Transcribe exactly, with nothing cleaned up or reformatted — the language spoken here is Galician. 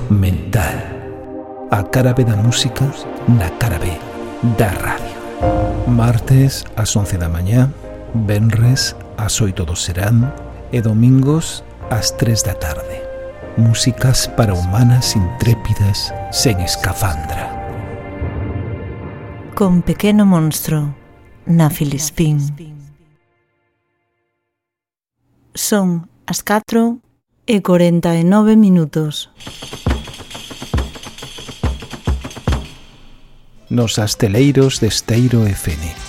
mental. A cara B da música na cara B da radio. Martes ás once da mañá, venres ás oito do serán e domingos ás tres da tarde. Músicas para humanas intrépidas sen escafandra. Con Pequeno Monstro na Filispín. Son as catro e corenta e nove minutos. Nos asteleiros de Esteiro F M.